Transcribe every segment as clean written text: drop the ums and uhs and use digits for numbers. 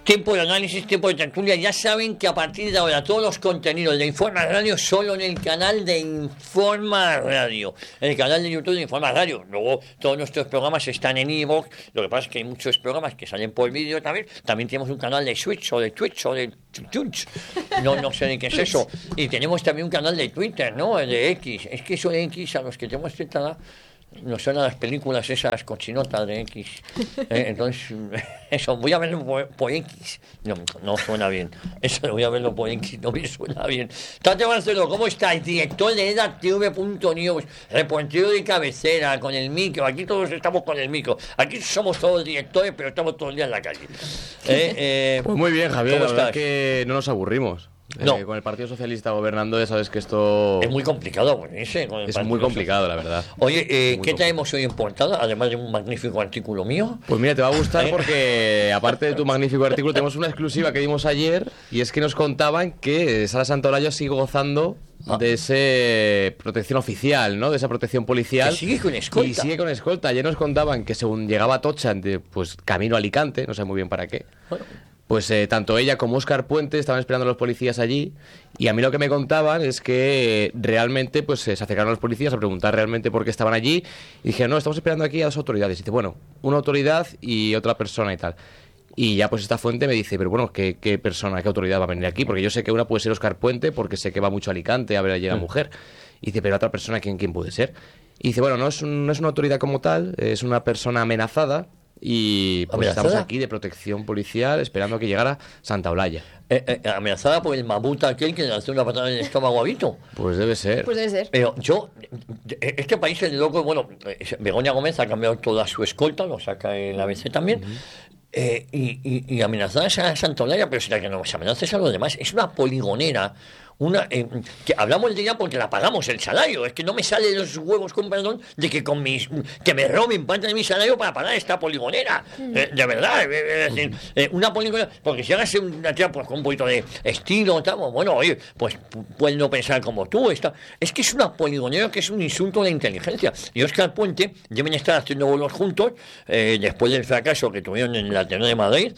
Tiempo de análisis, tiempo de tertulia. Ya saben que a partir de ahora todos los contenidos de Informa Radio solo en el canal de Informa Radio, en el canal de YouTube de Informa Radio. Luego todos nuestros programas están en iVoox. Lo que pasa es que hay muchos programas que salen por vídeo también. También tenemos un canal de Switch o de Twitch o de Twitch. No sé de qué es eso. Y tenemos también un canal de Twitter, ¿no? De X. Es que eso de X, a los que tenemos cierta edad, nos suenan las películas esas cochinotas de X. Entonces, eso, voy a verlo por X. No suena bien. Eso lo voy a verlo por X, no me suena bien. Tate Barceló, ¿cómo estás? Director de EDATV.news, reportero de cabecera, con el micro. Aquí todos estamos con el micro. Aquí somos todos directores, pero estamos todo el día en la calle. Pues muy bien, Javier. ¿Cómo la verdad estás? que no nos aburrimos. No. Con el Partido Socialista gobernando, ya sabes que esto Es muy complicado, con ese. Con el es Partido muy complicado, la verdad. Oye, ¿qué complicado. traemos hoy en portada? Además de un magnífico artículo mío. Pues mira, te va a gustar porque, aparte de tu magnífico artículo, tenemos una exclusiva que dimos ayer, y es que nos contaban que Sara Santolaya sigue gozando de esa protección oficial, ¿no? De esa protección policial. Que sigue con escolta. Y sigue con escolta. Ayer nos contaban que según llegaba a Tocha, pues camino a Alicante, no sé muy bien para qué. Bueno. Pues tanto ella como Óscar Puente estaban esperando a los policías allí, y a mí lo que me contaban es que realmente pues se acercaron a los policías a preguntar realmente por qué estaban allí, y dijeron, no, estamos esperando aquí a dos autoridades. Y dice, bueno, una autoridad y otra persona y tal. Y ya pues esta fuente me dice, pero bueno, ¿qué persona, qué autoridad va a venir aquí? Porque yo sé que una puede ser Óscar Puente, porque sé que va mucho a Alicante a ver allí a la mujer. Y dice, pero otra persona, ¿quién puede ser? Y dice, bueno, no es una autoridad como tal, es una persona amenazada. Y pues ¿Amenazada? estamos aquí de protección policial esperando a que llegara Santaolalla. Amenazada por el mamut aquel que le lanzó una patada en el estómago a Vito. Pues debe ser. Pues debe ser. Pero este país es loco. Bueno, Begoña Gómez ha cambiado toda su escolta, lo saca en la ABC también. Y amenazada es a Santolaya, pero será que no se amenaza es a los demás. Es una poligonera. Que hablamos de ella porque la pagamos el salario. Es que no me sale de los huevos, con perdón, de que que me roben parte de mi salario para pagar esta poligonera. De verdad. Es decir, una poligonera. Porque si hagas una tía pues, con un poquito de estilo, tal, bueno, oye, pues pueden no pensar como tú. Es que es una poligonera que es un insulto a la inteligencia. Y Óscar Puente deben estar haciendo vuelos juntos después del fracaso que tuvieron en el Ateneo de Madrid.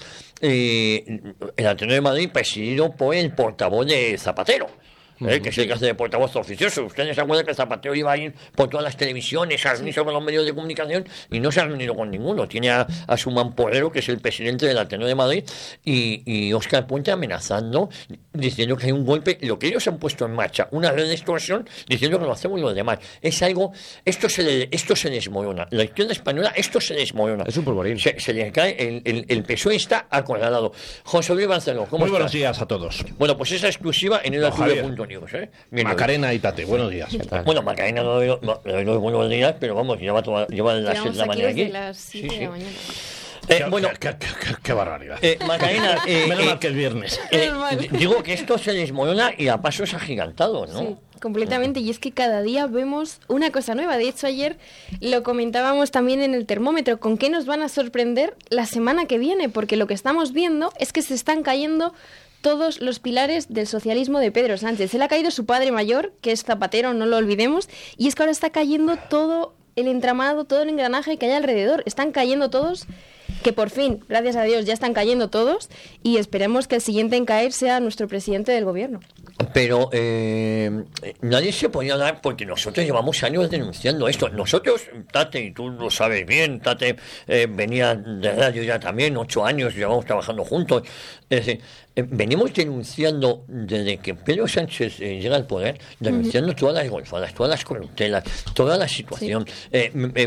El Ateneo de Madrid presidido por el portavoz de Zapatero, que es el que hace de portavoz oficioso. Ustedes se acuerdan que Zapatero iba a ir por todas las televisiones, a reunirse con los medios de comunicación, y no se ha reunido con ninguno. Tiene a su mamporrero, que es el presidente del Ateneo de Madrid, y Óscar Puente amenazando, diciendo que hay un golpe, lo que ellos han puesto en marcha, una red de extorsión, diciendo que lo hacemos los demás. Es algo, esto se desmorona. La izquierda española, esto se desmorona. Es un polvorín. Se le cae, el PSOE está acorralado. José Luis Barceló, ¿cómo Muy estás? buenos días a todos. Bueno, pues esa exclusiva en el Don EDATV.news. Bien, Macarena y Tate, buenos días. bueno, Macarena no le doy buenos días, pero vamos, lleva las 7 de la mañana aquí. Las 7 de la mañana. Bueno, Qué barbaridad. Macarena, Menos mal que es viernes. digo que esto se desmorona y a pasos agigantados, ¿no? Sí, completamente. Y es que cada día vemos una cosa nueva. De hecho, ayer lo comentábamos también en el termómetro. ¿Con qué nos van a sorprender la semana que viene? Porque lo que estamos viendo es que se están cayendo todos los pilares del socialismo de Pedro Sánchez. Él ha caído su padre mayor, que es Zapatero, no lo olvidemos, y es que ahora está cayendo todo el entramado, todo el engranaje que hay alrededor. Están cayendo todos, que por fin, gracias a Dios, ya están cayendo todos, y esperemos que el siguiente en caer sea nuestro presidente del gobierno. Pero nadie se podía dar, porque nosotros llevamos años denunciando esto. Nosotros, Tate, y tú lo sabes bien, Tate venía de radio ya también, 8 años, llevamos trabajando juntos. Es decir, venimos denunciando desde que Pedro Sánchez llega al poder, denunciando todas las golfadas, todas las corruptelas, toda la situación. Sí.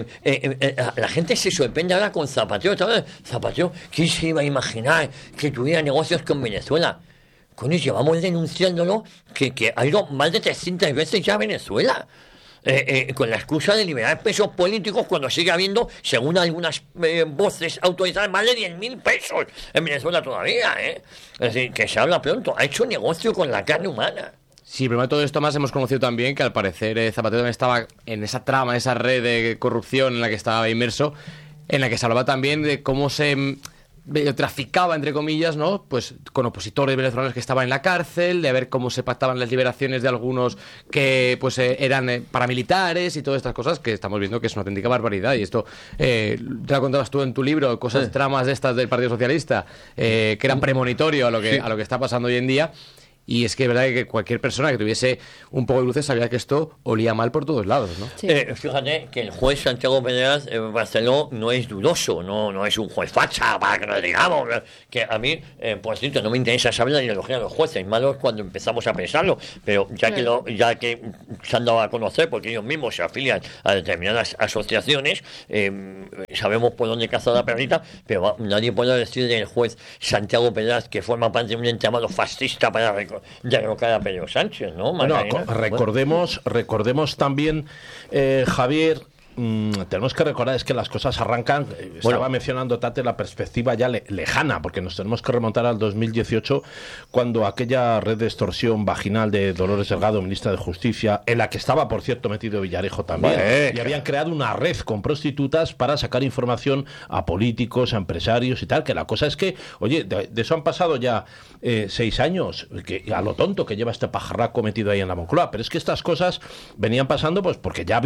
La gente se sorprende ahora con Zapatero. Zapatero, ¿quién se iba a imaginar que tuviera negocios con Venezuela? Coño, llevamos denunciándolo que ha ido más de 300 veces ya a Venezuela. Con la excusa de liberar pesos políticos, cuando sigue habiendo, según algunas voces autorizadas, más de 10.000 pesos en Venezuela todavía. Es decir, que se habla pronto. Ha hecho negocio con la carne humana. Sí, primero de todo esto más hemos conocido también que al parecer Zapatero también estaba en esa trama, en esa red de corrupción en la que estaba inmerso, en la que se hablaba también de cómo se traficaba, entre comillas, ¿no? Pues con opositores venezolanos que estaban en la cárcel, de ver cómo se pactaban las liberaciones de algunos que pues eran paramilitares y todas estas cosas que estamos viendo que es una auténtica barbaridad. Y esto te lo contabas tú en tu libro, cosas, tramas de estas del Partido Socialista, que eran premonitorio a lo que está pasando hoy en día. Y es que es verdad que cualquier persona que tuviese un poco de luces sabía que esto olía mal por todos lados, ¿no? Sí. Fíjate que el juez Santiago Pedraz Barceló no es dudoso, no es un juez facha, para que lo digamos. Que a mí, por cierto, no me interesa saber la ideología de los jueces, malo es cuando empezamos a pensarlo, pero ya que se han dado a conocer, porque ellos mismos se afilian a determinadas asociaciones, sabemos por dónde caza la perrita, pero nadie puede decir del juez Santiago Pedraz que forma parte de un entramado fascista para derrocar a Pedro Sánchez, ¿no? Bueno, recordemos también, Javier, tenemos que recordar es que las cosas arrancan, estaba mencionando Tate la perspectiva ya lejana, porque nos tenemos que remontar al 2018 cuando aquella red de extorsión vaginal de Dolores Delgado, ministra de Justicia, en la que estaba por cierto metido Villarejo también, y habían creado una red con prostitutas para sacar información a políticos, a empresarios y tal, que la cosa es que, oye, de eso han pasado ya 6 años, que a lo tonto que lleva este pajarraco metido ahí en la Moncloa, pero es que estas cosas venían pasando pues porque ya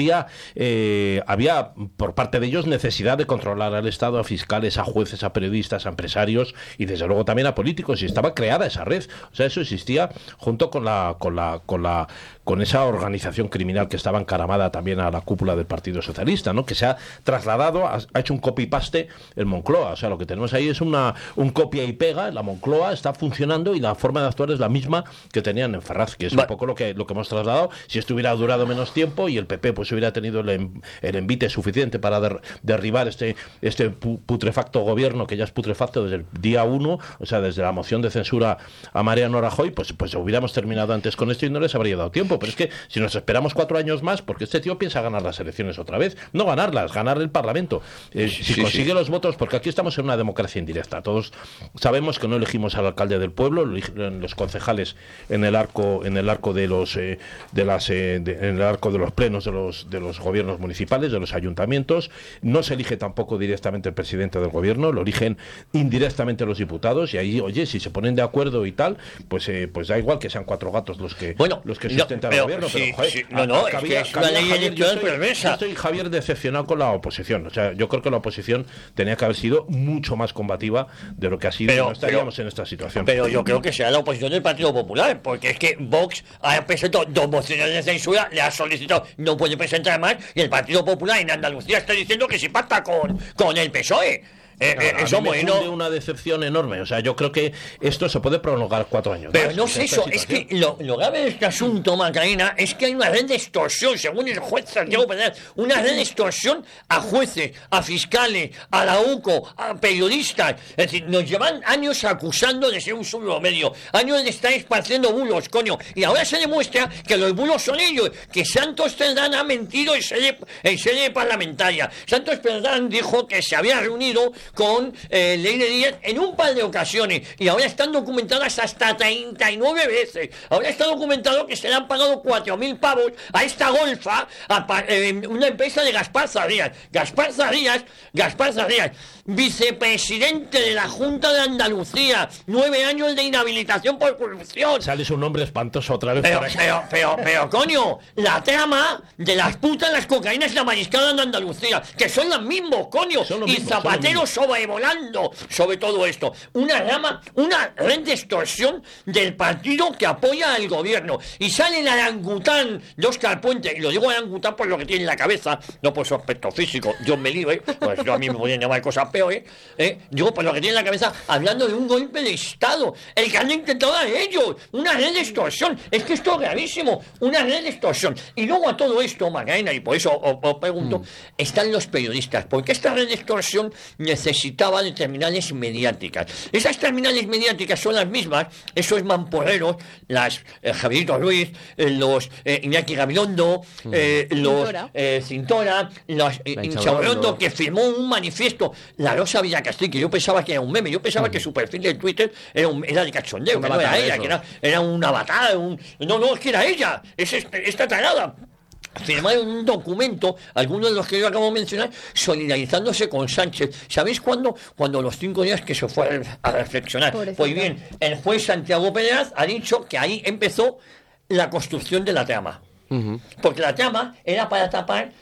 había por parte de ellos necesidad de controlar al Estado, a fiscales, a jueces, a periodistas, a empresarios y desde luego también a políticos, y estaba creada esa red, o sea, eso existía junto con esa organización criminal que estaba encaramada también a la cúpula del Partido Socialista, ¿no? Que se ha trasladado, ha hecho un copy-paste en Moncloa, o sea, lo que tenemos ahí es un copia y pega, la Moncloa está funcionando y la forma de actuar es la misma que tenían en Ferraz, que es un poco lo que hemos trasladado. Si esto hubiera durado menos tiempo y el PP pues hubiera tenido el envite suficiente para derribar este putrefacto gobierno, que ya es putrefacto desde el día 1, o sea, desde la moción de censura a Mariano Rajoy, pues hubiéramos terminado antes con esto y no les habría dado tiempo. Pero es que si nos esperamos 4 años más, porque este tío piensa ganar las elecciones otra vez, no ganarlas, ganar el Parlamento. Si consigue los votos, porque aquí estamos en una democracia indirecta, todos sabemos que no elegimos al alcalde del pueblo, lo eligen los concejales en el arco de los plenos de los gobiernos municipales, de los ayuntamientos. No se elige tampoco directamente el presidente del gobierno, lo eligen indirectamente los diputados, y ahí, oye, si se ponen de acuerdo y tal, pues da igual que sean 4 gatos los que sustentan el gobierno, pero joder, es una ley electoral perversa. Yo estoy, Javier, decepcionado con la oposición. O sea, yo creo que la oposición tenía que haber sido mucho más combativa de lo que ha sido, no estaríamos en esta situación. Pero yo creo que será la oposición del Partido Popular, porque es que Vox ha presentado 2 mociones de censura, le ha solicitado, no puede presentar más, y el Partido Popular en Andalucía está diciendo que se pacta con el PSOE. Eso me funde una decepción enorme. O sea, yo creo que esto se puede prolongar 4 años. Pero no es eso, es que lo grave de este asunto, Macarena, es que hay una red de extorsión, según el juez Santiago Pedraz, una red de extorsión a jueces, a fiscales, a la UCO, a periodistas. Es decir, nos llevan años acusando de ser un subro medio, años de estar esparciendo bulos, coño. Y ahora se demuestra que los bulos son ellos, que Santos Cerdán ha mentido en sede parlamentaria. Santos Cerdán dijo que se había reunido con Leire Díaz en un par de ocasiones, y ahora están documentadas hasta 39 veces. Ahora está documentado que se le han pagado 4.000 pavos a esta golfa, una empresa de Gaspar Zarrías, vicepresidente de la Junta de Andalucía, 9 años de inhabilitación por corrupción. Sale su nombre espantoso otra vez. Pero coño, la trama de las putas, las cocaínas y la mariscada en Andalucía, que son los mismos, coño, y Zapatero sobrevolando sobre todo esto. Una red de extorsión del partido que apoya al gobierno. Y sale el orangután de Óscar Puente, y lo digo orangután por lo que tiene en la cabeza, no por su aspecto físico, Dios me libre, pues yo a mí me podían llamar cosas peores, digo por lo que tiene en la cabeza, hablando de un golpe de Estado, el que han intentado a ellos, una red de extorsión. Es que esto es gravísimo, una red de extorsión. Y luego a todo esto, Macarena, y por eso os pregunto, están los periodistas, porque esta red de extorsión necesitaba de terminales mediáticas. Esas terminales mediáticas son las mismas, esos mamporreros, las Javierito Ruiz, los Iñaki Gabilondo, los Cintora, los Inchaurrondo, que firmó un manifiesto, la Rosa Villacastín, que yo pensaba que era un meme, yo pensaba que su perfil de Twitter era de cachondeo, que no era ella, que era una batada, no, es que era ella, es esta tarada. firmaron un documento, algunos de los que yo acabo de mencionar, solidarizándose con Sánchez. ¿Sabéis cuándo? Cuando los 5 días que se fue a reflexionar. Pues bien, el juez Santiago Pérez ha dicho que ahí empezó la construcción de la trama. Porque la trama era para tapar,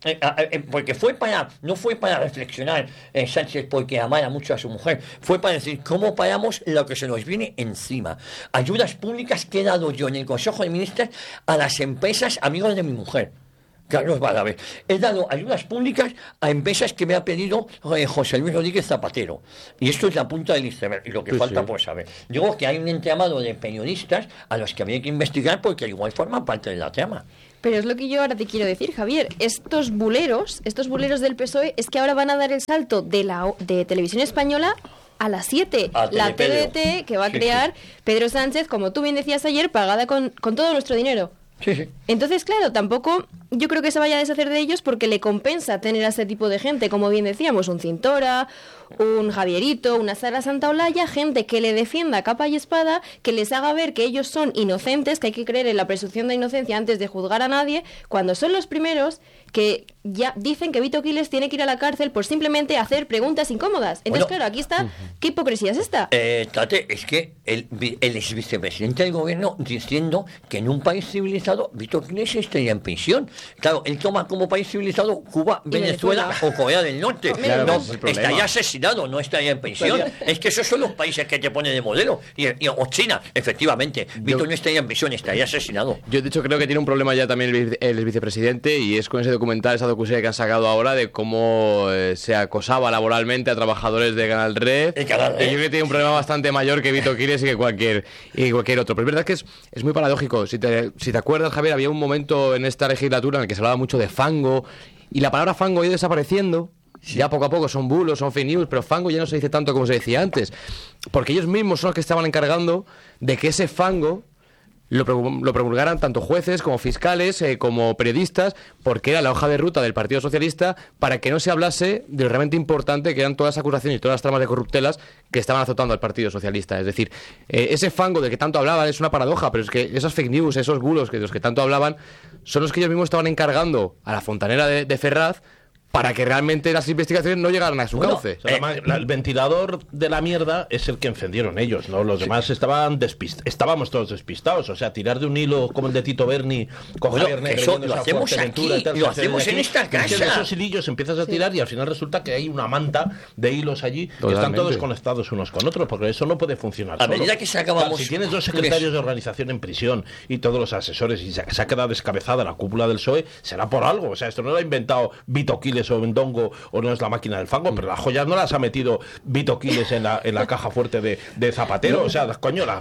porque no fue para reflexionar Sánchez porque amara mucho a su mujer, fue para decir cómo paramos lo que se nos viene encima. Ayudas públicas que he dado yo en el Consejo de Ministros a las empresas amigos de mi mujer, Carlos Balabe. He dado ayudas públicas a empresas que me ha pedido José Luis Rodríguez Zapatero. Y esto es la punta del iceberg. Y lo que falta por saber. Digo que hay un entramado de periodistas a los que habría que investigar porque igual forman parte de la trama. Pero es lo que yo ahora te quiero decir, Javier. Estos buleros del PSOE es que ahora van a dar el salto de Televisión Española a las 7. La TDT que va a crear Pedro Sánchez, como tú bien decías ayer, pagada con todo nuestro dinero. Sí. Entonces, claro, tampoco yo creo que se vaya a deshacer de ellos porque le compensa tener a este tipo de gente, como bien decíamos, un Cintora, un Javierito, una Sara Santaolalla, gente que le defienda capa y espada, que les haga ver que ellos son inocentes, que hay que creer en la presunción de inocencia antes de juzgar a nadie, cuando son los primeros que ya dicen que Vito Quiles tiene que ir a la cárcel por simplemente hacer preguntas incómodas. Entonces, claro, aquí está, ¿qué hipocresía es esta? Tate, es que el ex vicepresidente del gobierno diciendo que en un país civilizado Vito Quiles estaría en prisión. Claro, él toma como país civilizado Cuba, Venezuela o Corea del Norte. Claro, estaría asesinado, no estaría en prisión. Es que esos son los países que te ponen de modelo. O China, efectivamente. Vito no estaría en prisión, estaría asesinado. Yo, de hecho, creo que tiene un problema ya también el vicepresidente, y es con ese documental, esa docuserie que han sacado ahora de cómo se acosaba laboralmente a trabajadores de Canal Red. Yo creo que tiene un problema bastante mayor que Vito Quiles y que cualquier otro. Pero es verdad que es muy paradójico. Si te acuerdas, Javier, había un momento en esta legislatura en el que se hablaba mucho de fango, y la palabra fango ha ido desapareciendo. Sí. Ya poco a poco son bulos, son fake news, pero fango ya no se dice tanto como se decía antes, porque ellos mismos son los que estaban encargando de que ese fango lo promulgaran tanto jueces como fiscales como periodistas, porque era la hoja de ruta del Partido Socialista para que no se hablase de lo realmente importante que eran todas las acusaciones y todas las tramas de corruptelas que estaban azotando al Partido Socialista. Es decir, ese fango del que tanto hablaban es una paradoja, pero es que esas fake news, esos bulos de los que tanto hablaban, son los que ellos mismos estaban encargando a la fontanera de Ferraz para que realmente las investigaciones no llegaran a su cauce. El ventilador de la mierda es el que encendieron ellos, ¿no? Los demás estábamos todos despistados. O sea, tirar de un hilo como el de Tito Berni con Javier Negre, eso lo hacemos aquí, lo hacemos en esta casa. De esos hilillos empiezas a tirar y al final resulta que hay una manta de hilos allí que están todos conectados unos con otros, porque eso no puede funcionar a medida que se acabamos. Si tienes 2 secretarios de organización en prisión y todos los asesores y se ha quedado descabezada la cúpula del PSOE, será por algo. O sea, esto no lo ha inventado Vito Quiles o Bendongo, o no es la máquina del fango, pero las joyas no las ha metido Vito Quiles en la caja fuerte de Zapatero. O sea, las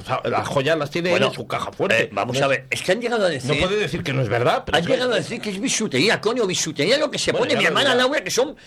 joyas las tiene en su caja fuerte. Vamos a ver, es que han llegado a decir... No puede decir que no es verdad. Pero han llegado a decir que es bisutería, coño, bisutería lo que se pone mi hermana Laura, que son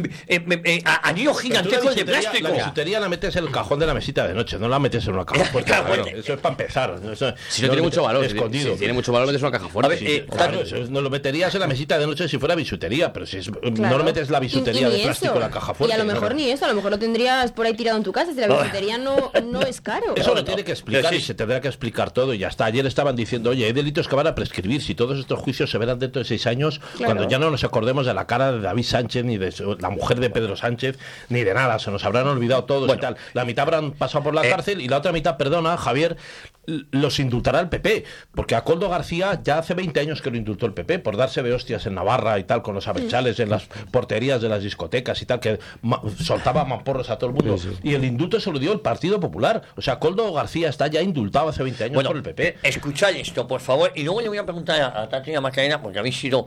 anillos gigantescos de plástico. La bisutería la metes en el cajón de la mesita de noche, no la metes en una caja fuerte. Claro, eso es para empezar. Si no tiene mucho valor, escondido. Si tiene mucho valor, metes en una caja fuerte. Claro, no lo meterías en la mesita de noche si fuera bisutería, pero si no lo metes la bisutería de plástico en la caja fuerte. Y a lo mejor ni eso, a lo mejor lo tendrías por ahí tirado en tu casa, si la bisutería no es caro. Eso lo tiene que explicar y se tendrá que explicar todo y ya está. Ayer estaban diciendo, oye, hay delitos que van a prescribir, si todos estos juicios se verán dentro de 6 años, cuando ya no nos acordemos de la cara de David Sánchez, ni de la mujer de Pedro Sánchez, ni de nada, se nos habrán olvidado todos y tal. La mitad habrán pasado por la cárcel y la otra mitad, perdona, Javier, los indultará el PP, porque a Koldo García ya hace 20 años que lo indultó el PP por darse de hostias en Navarra y tal, con los abertzales en las porterías de las discotecas y tal, que soltaba mamporros a todo el mundo. Y el indulto se lo dio el Partido Popular. O sea, Koldo García está ya indultado hace 20 años por el PP. Escuchad esto, por favor, y luego le voy a preguntar a Tatiana Macarena, porque habéis sido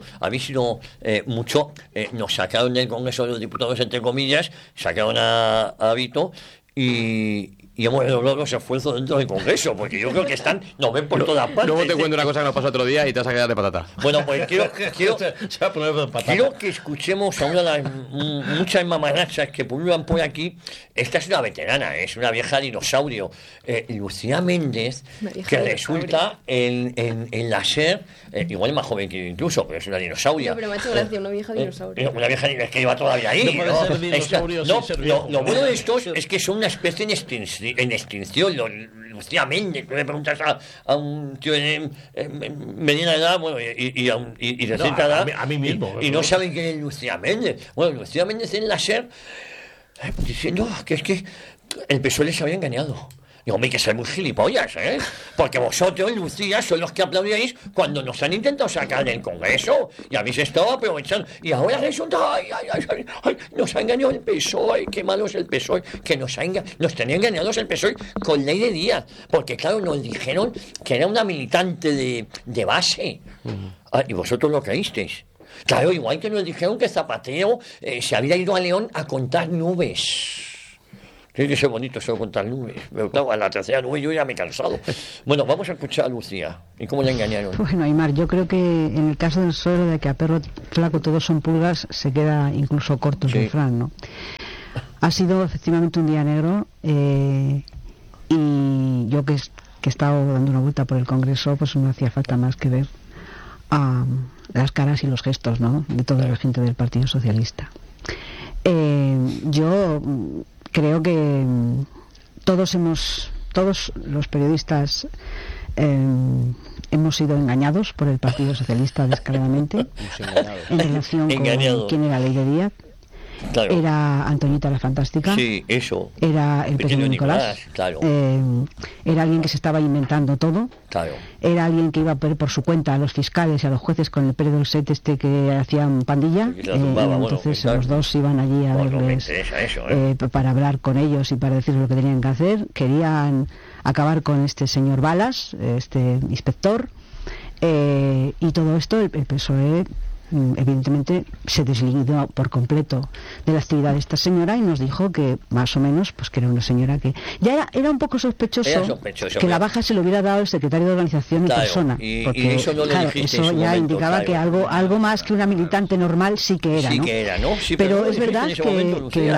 mucho, nos sacaron del Congreso de los Diputados, entre comillas, sacaron a Vito, y hemos redoblado los esfuerzos dentro del Congreso, porque yo creo que nos ven por todas partes. Luego te cuento una cosa que nos pasó otro día y te vas a quedar de patata. Bueno, pues quiero que escuchemos a una de las muchas mamarrachas que pululan por aquí. Esta es una veterana, es una vieja dinosaurio, Lucía Méndez, que resulta en la SER, igual es más joven que incluso, pero es una dinosauria. No, pero me ha hecho gracia, una vieja dinosaurio. Una vieja que lleva todavía ahí. No puede ser dinosaurio sin ser viejo. Lo bueno de estos es que son una especie en extinción. Lucía Méndez, que me preguntas a un tío en mediana edad, bueno, y de cierta edad, a mí mismo. Y no saben quién es Lucía Méndez. Bueno, Lucía Méndez en la SER diciendo que es que el PSOE les había engañado. Digo, hombre, hay que ser muy gilipollas, ¿eh? Porque vosotros, Lucía, son los que aplaudíais cuando nos han intentado sacar del Congreso y habéis estado aprovechando. Y ahora resulta, ay, nos ha engañado el PSOE, qué malo es el PSOE, que nos tenía engañados el PSOE con Ley de Díaz. Porque, claro, nos dijeron que era una militante de base. Y vosotros lo creísteis. Claro, igual que nos dijeron que Zapatero se había ido a León a contar nubes. Tiene que ser bonito eso de contar nubes. Pero claro, a la tercera nube yo ya me he cansado. Bueno, vamos a escuchar a Lucía. ¿Y cómo le engañaron? Bueno, Aymar, yo creo que en el caso del suelo de que a perro flaco todos son pulgas, se queda incluso corto el refrán, ¿no? Ha sido efectivamente un día negro y yo que he estado dando una vuelta por el Congreso, pues no hacía falta más que ver las caras y los gestos, ¿no?, de toda la gente del Partido Socialista. Yo creo que todos los periodistas hemos sido engañados por el Partido Socialista descaradamente en relación con quién era Ley de Díaz. Claro. Era Antoñita la Fantástica. Sí, eso. Era el pequeño Nicolás. Claro. Era alguien que se estaba inventando todo. Claro. Era alguien que iba a ver por su cuenta a los fiscales y a los jueces con el Pedro Set que hacían pandilla. Entonces los dos iban allí a verles para hablar con ellos y para decirles lo que tenían que hacer. Querían acabar con este señor Balas, este inspector, y todo esto el PSOE evidentemente se desligó por completo de la actividad de esta señora y nos dijo que más o menos pues que era una señora que ya era un poco sospechoso que la baja se lo hubiera dado el secretario de organización en persona, porque y eso, no lo eso ya indicaba que algo más que una militante normal sí que era, ¿no? Sí, pero es verdad que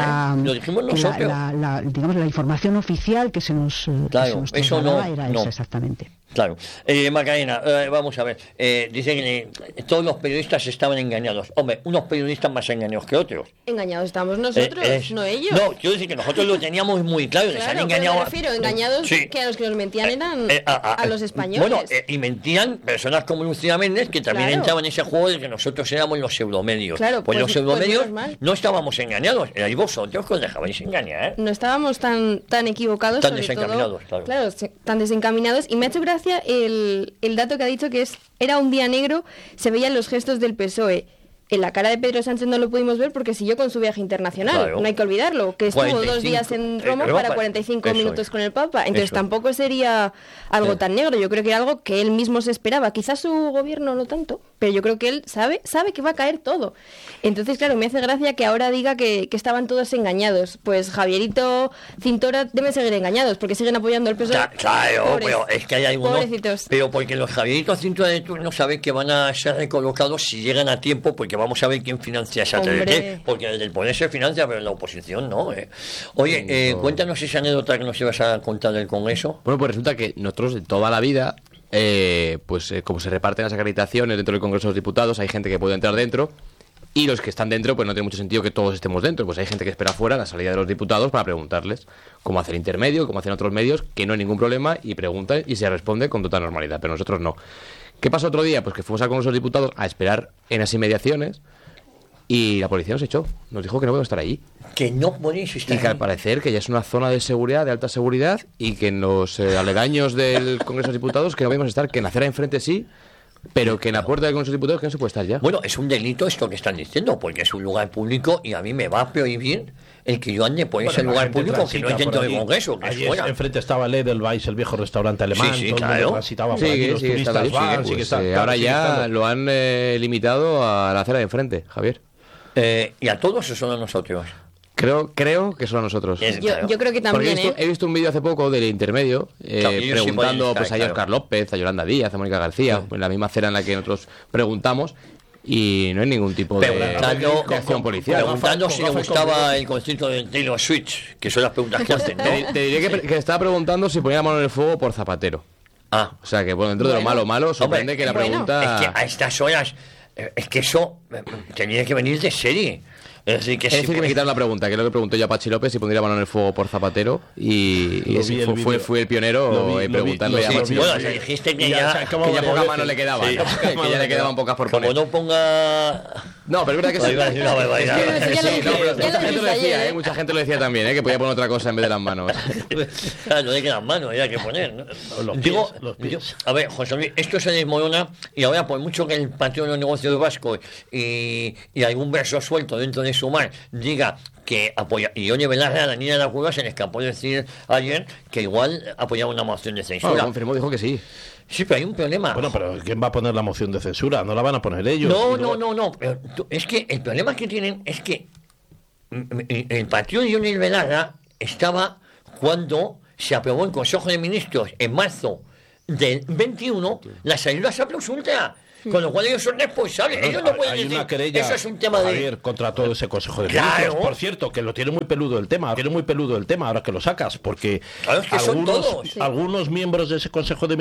la información oficial que se nos trasladaba era esa exactamente. Claro. Macarena, vamos a ver. Dicen que todos los periodistas estaban engañados. Hombre, unos periodistas más engañados que otros. Engañados estamos nosotros, no ellos. No, quiero decir que nosotros lo teníamos muy claro. Les han engañado. Me refiero, engañados que a los que nos mentían eran a los españoles. Bueno, y mentían personas como Lucía Méndez, que también entraban en ese juego de que nosotros éramos los pseudomedios. Claro, pues los pseudomedios no estábamos engañados. Erais vosotros que os dejabais engañar. No estábamos tan equivocados, tan desencaminados, claro, tan desencaminados. Y me ha hecho gracia el dato que ha dicho que era un día negro, se veían los gestos del PSOE. En la cara de Pedro Sánchez no lo pudimos ver porque siguió con su viaje internacional, no hay que olvidarlo, que estuvo 2 días en Roma para 45 minutos con el Papa, entonces tampoco sería algo tan negro, yo creo que era algo que él mismo se esperaba, quizás su gobierno no tanto, pero yo creo que él sabe que va a caer todo. Entonces, claro, me hace gracia que ahora diga que estaban todos engañados. Pues Javierito, Cintora deben seguir engañados porque siguen apoyando el PSOE. Claro, pero es que hay algunos... Pobrecitos. Pero porque los Javieritos, Cintora de turno saben que van a ser recolocados si llegan a tiempo, porque vamos a ver quién financia esa TDT, porque desde el poder se financia, pero en la oposición no. Oye, cuéntanos esa anécdota que nos ibas a contar del Congreso. Bueno, pues resulta que nosotros de toda la vida, como se reparten las acreditaciones dentro del Congreso de los Diputados, hay gente que puede entrar dentro y los que están dentro, pues no tiene mucho sentido que todos estemos dentro, pues hay gente que espera fuera la salida de los diputados para preguntarles cómo hacer intermedio, cómo hacen otros medios, que no hay ningún problema, y preguntan y se responde con total normalidad, pero nosotros no. ¿Qué pasó otro día? Pues que fuimos al Congreso de los Diputados a esperar en las inmediaciones y la policía nos echó, nos dijo que no podemos estar allí. Que no podéis estar y que al parecer que ya es una zona de seguridad, de alta seguridad, y que en los aledaños del Congreso de los Diputados que no podemos estar, que en la acera enfrente sí, pero que en la puerta del Congreso de los Diputados que no se puede estar ya. Bueno, es un delito esto que están diciendo, porque es un lugar público y a mí me va a prohibir el que yo ande por ese lugar público que no es dentro del Congreso, que allí es fuera. Enfrente estaba el Edelweiss, el viejo restaurante alemán, sí, todo claro. el mundo transitaba por allí, los turistas van, ahora ya lo han limitado a la acera de enfrente, Javier. ¿Y a todos o solo a nosotros? Creo que son a nosotros. Yo creo que también. He visto un vídeo hace poco del intermedio preguntando pues a Óscar López, a Yolanda Díaz, a Mónica García, en la misma acera en la que nosotros preguntamos, y no hay ningún tipo de acción policial. Preguntando si le gustaba el concierto de Taylor Swift, que son las preguntas que hacen, ¿no? Te diré que estaba preguntando si ponía la mano en el fuego por Zapatero. O sea que dentro de lo malo sorprende que la pregunta... Es que a estas horas... Es que eso tenía que venir de serie. Es decir, que me quitaron la pregunta, que es lo que preguntó yo a Pachi López, si pondría mano en el fuego por Zapatero, y fui el pionero en preguntarle a Pachi López. Bueno, dijiste que ya pocas manos le quedaban, que ya le quedaban pocas por poner. Como no ponga... No, pero es verdad que sí. Mucha gente lo decía, mucha gente lo decía también, que podía poner otra cosa en vez de las manos. Claro, no le quedan manos, hay que poner, ¿no? Los pies. A ver, José Luis, esto se desmorona y ahora por mucho que el Partido de los Negocios Vascos y algún verso suelto dentro de Sumar diga que apoya, y Ione Belarra, la niña de la Cueva, se le escapó decir ayer que igual apoyaba una moción de censura. Confirmó, dijo que sí. Sí, pero hay un problema. Bueno, pero ¿quién va a poner la moción de censura? ¿No la van a poner ellos? No. Pero es que el problema que tienen es que el partido de Ione Belarra estaba cuando se aprobó en Consejo de Ministros en marzo del 21 la salida a Ultra. Con lo cual ellos son responsables. Ellos no pueden decir, una querella, eso es un tema Javier, contra todo ese Consejo de Ministros. Por cierto, que lo tiene muy peludo el tema. Ahora que lo sacas, porque claro, es que algunos miembros de ese Consejo de